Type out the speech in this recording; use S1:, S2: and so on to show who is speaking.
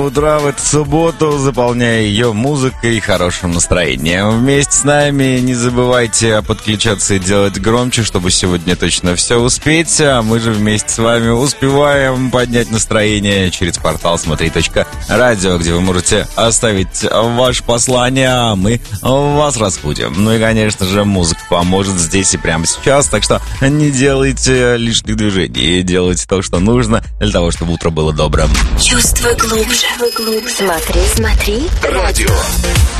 S1: Утро в эту субботу, заполняя ее музыкой и хорошим настроением. Вместе с нами не забывайте подключаться и делать громче, чтобы сегодня точно все успеть. А мы же вместе с вами успеваем поднять настроение через портал смотри.радио, где вы можете оставить ваше послание, а мы вас разбудим. Ну и, конечно же, музыка поможет здесь и прямо сейчас, так что не делайте лишних движений, делайте то, что нужно для того, чтобы утро было добрым.
S2: Чувствуй глубже. Смотри, радио.